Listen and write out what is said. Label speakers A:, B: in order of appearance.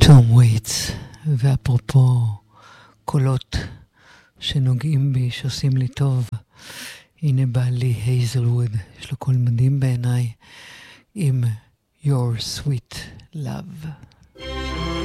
A: תום וייטס, ואפרופו קולות שנוגעים בי, שעושים לי טוב, הנה בעלי הייזלווד, יש לו קול מדהים בעיניי, עם Your Sweet Love.